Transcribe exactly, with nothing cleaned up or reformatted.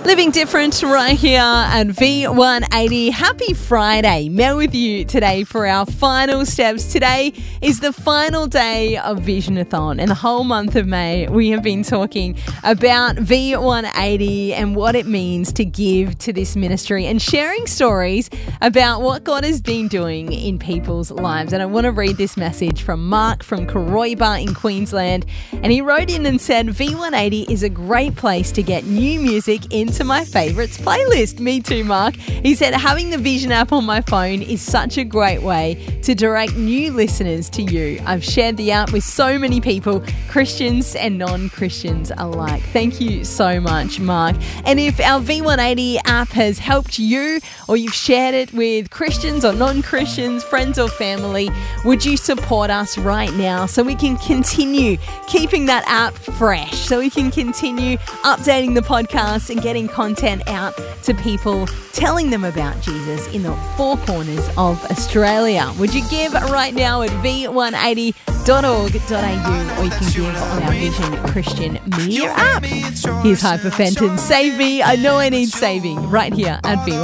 Living different right here at V one eighty. Happy Friday. Mel with you today for our final steps. Today is the final day of Visionathon, and the whole month of May we have been talking about V one eighty and what it means to give to this ministry and sharing stories about what God has been doing in people's lives. And I want to read this message from Mark from Koroiba in Queensland, and he wrote in and said, V one eighty is a great place to get new music into my favourites playlist. Me too, Mark. He said, having the Vision app on my phone is such a great way to direct new listeners to you. I've shared the app with so many people, Christians and non-Christians alike. Thank you so much, Mark. And if our V one eighty app has helped you, or you've shared it with Christians or non-Christians, friends or family, would you support us right now so we can continue keeping that app fresh, so we can continue updating the podcast and getting content out to people, telling them about Jesus in the four corners of Australia? Would you give right now at v one eighty dot org dot a u, or you can give on our Vision Christian Media app. Here's Hyperfenton, Save Me, I Know I Need Saving, right here at V one eighty.